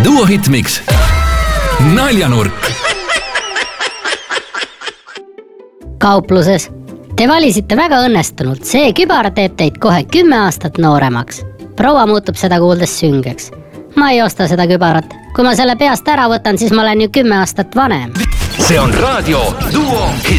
Duo Hitmix. Naljanurk. Kaupluses. Te valisite väga õnnestunult. See kübar teeb teid kohe 10 aastat nooremaks. Proua muutub seda kuuldes süngeks. Ma ei osta seda kübarat. Kui ma selle peast ära võtan, siis ma olen ju 10 aastat vanem. See on raadio Duo Hit.